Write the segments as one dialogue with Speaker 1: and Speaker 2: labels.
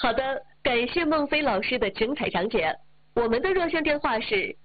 Speaker 1: 好的，感谢孟非老师的精彩讲解。我们的热线电话是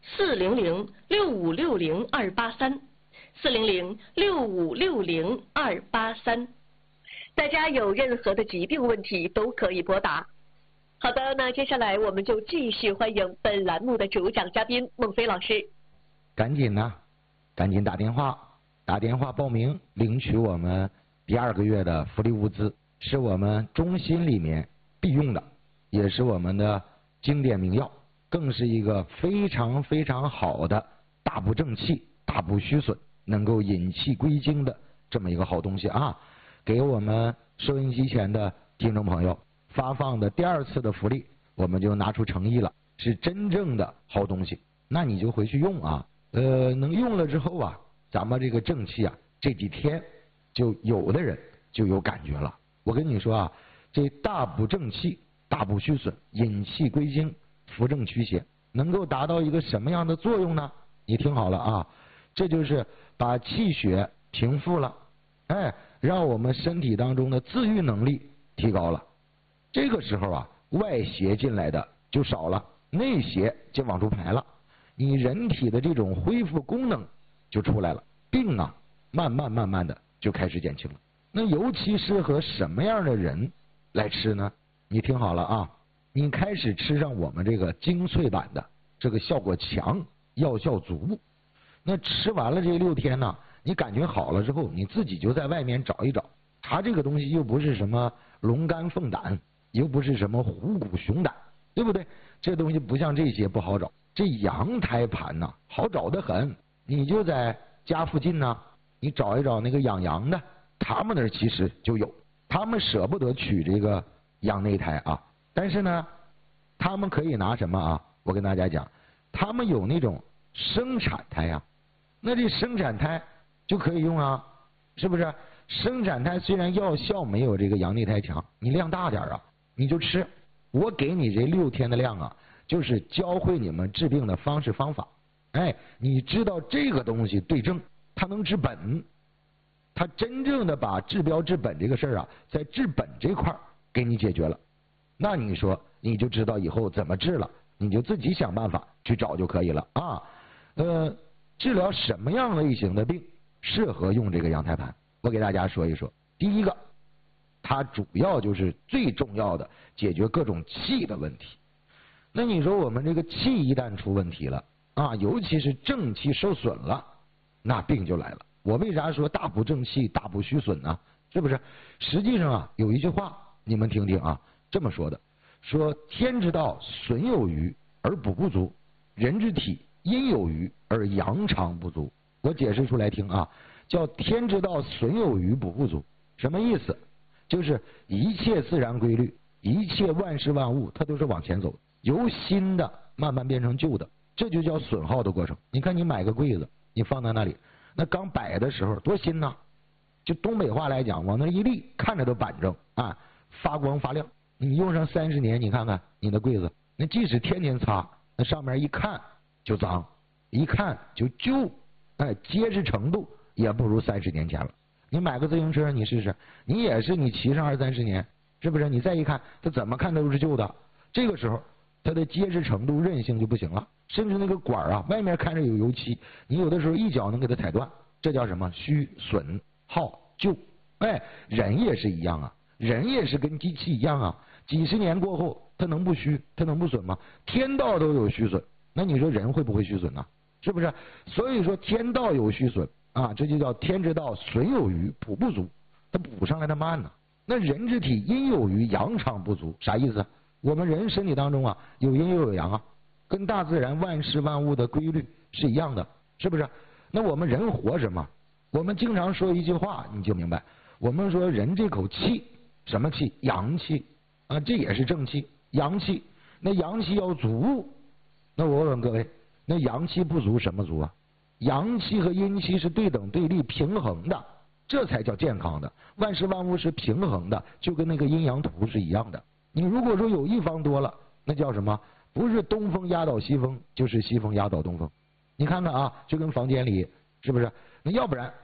Speaker 1: 400-6560-283，400-6560-283。大家有任何的疾病问题都可以拨打。好的，那接下来我们就继续欢迎本栏目的主讲嘉宾孟非老师。
Speaker 2: 赶紧打电话报名领取我们第2个月的福利物资，是我们中心里面必用的，也是我们的经典名药，更是一个非常非常好的大补正气、大补虚损，能够引气归经的这么一个好东西啊！给我们收音机前的听众朋友发放的第2次的福利，我们就拿出诚意了，是真正的好东西，那你就回去用啊。能用了之后啊，咱们这个正气啊，这几天就有的人就有感觉了。我跟你说啊，这大补正气、大补虚损、引气归经、扶正驱邪，能够达到一个什么样的作用呢？你听好了啊，这就是把气血平复了，让我们身体当中的自愈能力提高了。这个时候啊，外邪进来的就少了，内邪就往出排了，你人体的这种恢复功能就出来了，病啊慢慢的就开始减轻了。那尤其适合什么样的人来吃呢？你听好了啊，你开始吃上我们这个精粹版的，这个效果强，药效足。那吃完了这6天呢，你感觉好了之后，你自己就在外面找一找，它这个东西又不是什么龙肝凤胆，又不是什么虎骨熊胆，对不对？这东西不像这些不好找，这羊胎盘呐好找得很，你就在家附近呢，你找一找那个养羊的，他们那儿其实就有，他们舍不得取这个羊内胎啊，但是呢，他们可以拿什么啊？我跟大家讲，他们有那种生产胎啊，那这生产胎就可以用啊，是不是？生产胎虽然药效没有这个羊内胎强，你量大点啊，你就吃。我给你这6天的量啊，就是教会你们治病的方式方法。你知道这个东西对症，它能治本，它真正的把治标治本这个事儿啊，在治本这块给你解决了。那你说你就知道以后怎么治了，你就自己想办法去找就可以了啊。治疗什么样类型的病适合用这个羊胎盘？我给大家说一说。第一个，它主要就是最重要的解决各种气的问题。那你说我们这个气一旦出问题了啊，尤其是正气受损了，那病就来了。我为啥说大补正气、大补虚损呢？是不是？实际上啊，有一句话你们听听啊，这么说的，说天之道损有余而补不足，人之体阴有余而阳常不足。我解释出来听啊，叫天之道损有余补不足，什么意思？就是一切自然规律，一切万事万物，它都是往前走的，由新的慢慢变成旧的，这就叫损耗的过程。你看你买个柜子，你放在那里，那刚摆的时候多新呐，就东北话来讲，往那一立，看着都板正啊，发光发亮。你用上30年，你看看你的柜子，那即使天天擦，那上面一看就脏，一看就旧，结实程度也不如30年前了。你买个自行车你试试，你也是你骑上20-30年，是不是？你再一看，它怎么看都是旧的，这个时候它的结实程度、韧性就不行了，甚至那个管啊，外面看着有油漆，你有的时候一脚能给它踩断，这叫什么？虚损耗旧。人也是一样啊，人也是跟机器一样啊，几十年过后，它能不虚，它能不损吗？天道都有虚损，那你说人会不会虚损呢？是不是？所以说天道有虚损啊，这就叫天之道损有余补不足，它补上来的慢呢。那人之体阴有余阳常不足，啥意思？我们人身体当中啊，有阴又有阳啊，跟大自然万事万物的规律是一样的，是不是？那我们人活什么？我们经常说一句话你就明白，我们说人这口气，什么气？阳气啊，这也是正气，阳气。那阳气要足，那我问各位，那阳气不足什么足啊？阳气和阴气是对等对立平衡的，这才叫健康的。万事万物是平衡的，就跟那个阴阳图是一样的。你如果说有一方多了，那叫什么？不是东风压倒西风，就是西风压倒东风。你看看啊，就跟房间里是不是？那要不然